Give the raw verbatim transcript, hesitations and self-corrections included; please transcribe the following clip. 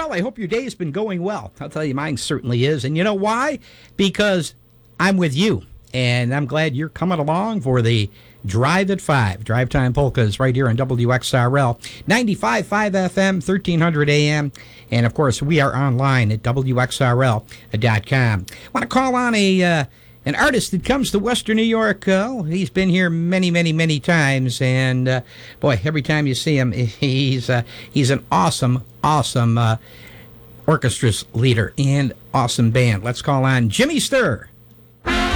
well. I hope your day has been going well. I'll tell you, mine certainly is. And you know why? Because I'm with you. And I'm glad you're coming along for the Drive at five. Drive Time Polkas right here on W X R L. ninety-five point five F M, thirteen hundred A M. And, of course, we are online at W X R L dot com. I want to call on a... Uh, An artist that comes to Western New York. Uh, he's been here many, many, many times, and uh, boy, every time you see him, he's uh, he's an awesome, awesome uh, orchestra leader and awesome band. Let's call on Jimmy Sturr.